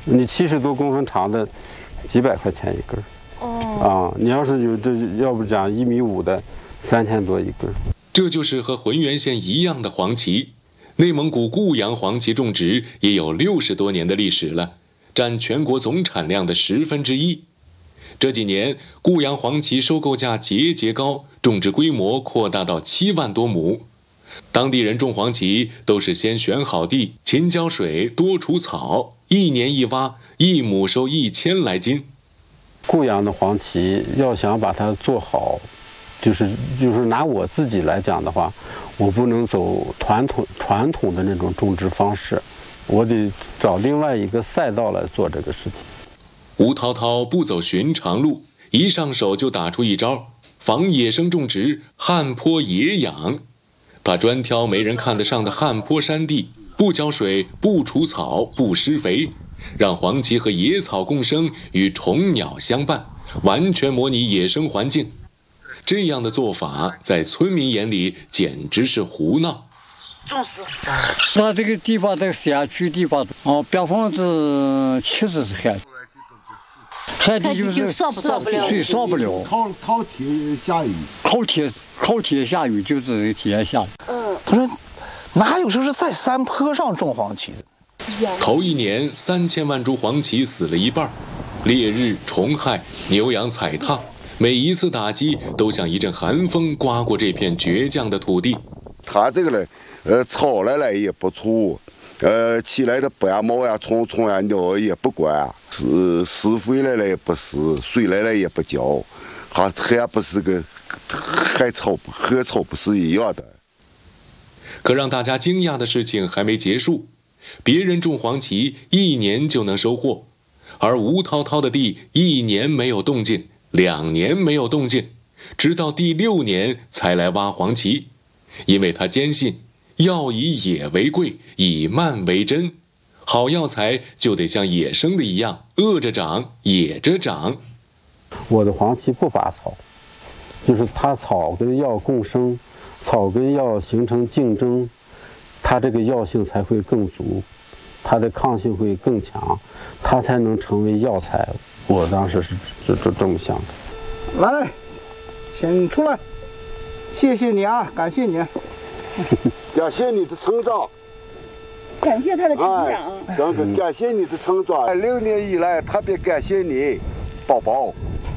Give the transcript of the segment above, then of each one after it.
你70多公分长的，几百块钱一根。哦。啊，你要是有这，要不讲1.5米的，3000多一根。 这就是和浑源县一样的黄芪。内蒙古固阳黄芪种植也有60多年的历史了，占全国总产量的1/10。这几年，固阳黄芪收购价节节高，种植规模扩大到7万多亩。当地人种黄芪都是先选好地，勤浇水，多除草，1年1挖，1亩收1000来斤。 固阳的黄芪要想把它做好，就是拿我自己来讲的话，我不能走传统的那种种植方式，我得找另外一个赛道来做这个事情。 吴涛涛不走寻常路，一上手就打出一招，仿野生种植，旱坡野养。他专挑没人看得上的旱坡山地，不浇水，不除草，不施肥，让黄芪和野草共生，与虫鸟相伴，完全模拟野生环境。这样的做法在村民眼里简直是胡闹。 那这个地方，这个山区地方，70%是旱地。旱地就是水少不了， 靠天下雨， 靠天下雨就是天下雨。 他说，哪有说是在山坡上种黄芪的？ 头1年3000万株黄芪死了一半，烈日、虫害、牛羊踩踏，每一次打击都像一阵寒风刮过这片倔强的土地。 他这个呢，草来也不除，起来的白毛呀、虫呀、鸟也不管，施肥来也不施，水来也不浇，还不是个害草不是一样的。 可让大家惊讶的事情还没结束，别人种黄芪1年就能收获，而吴涛涛的地1年没有动静，2年没有动静，直到第6年才来挖黄芪，因为他坚信要以野为贵，以慢为真，好药材就得像野生的一样，饿着长，野着长。 我的黄芪不拔草，就是它草跟药共生，草跟药形成竞争，它这个药性才会更足，它的抗性会更强，它才能成为药材。我当时是这么想的。 来，请出来，谢谢你啊，感谢你。 感谢你的成长， 感谢他的成长。 感谢你的成长。6年以来，特别感谢你，宝宝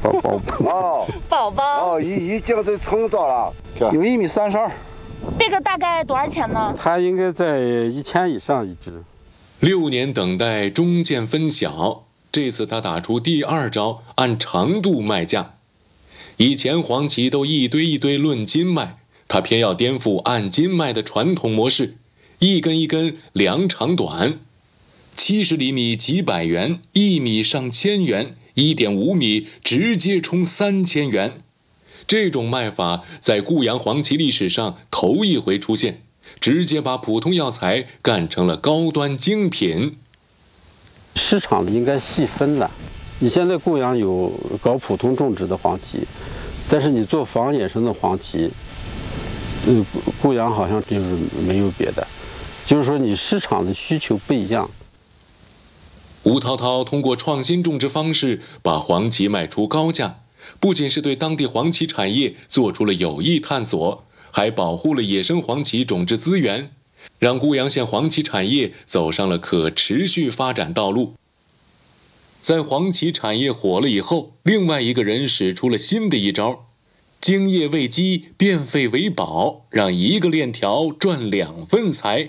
已经在成长了， 有1.32米。 这个大概多少钱呢？ 它应该在1000以上一只。 6年等待终见分晓，这次他打出第2招，按长度卖价。以前黄芪都一堆一堆论斤卖，他偏要颠覆按斤卖的传统模式，一根一根量长短，70厘米几百元，1米上1000元，1.5米直接冲3000元。这种卖法在固阳黄芪历史上头一回出现，直接把普通药材干成了高端精品。 市场应该细分了，你现在固阳有搞普通种植的黄芪，但是你做仿野生的黄芪，固阳好像就是没有别的，就是说你市场的需求不一样。 吴涛涛通过创新种植方式把黄芪卖出高价，不仅是对当地黄芪产业做出了有益探索，还保护了野生黄芪种植资源，让固阳县黄芪产业走上了可持续发展道路。在黄芪产业火了以后，另外一个人使出了新的一招，精液为基，变废为宝，让一个链条赚2份财。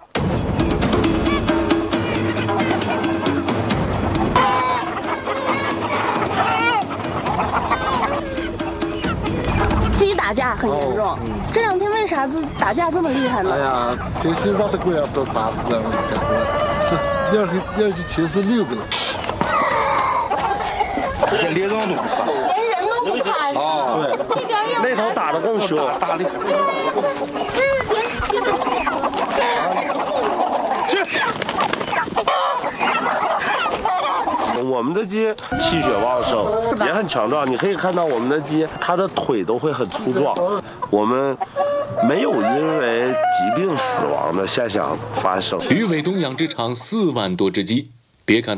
鸡打架很严重，这2天为啥打架这么厉害呢？ 哎呀，平时把这固阳都打死了，要是全是6个了。 连人都不怕对，那头打得更凶，大力。 我们的鸡气血旺盛，也很强壮。你可以看到我们的鸡，它的腿都会很粗壮。我们没有因为疾病死亡的现象发生。 于伟东养殖场4万多只鸡，别看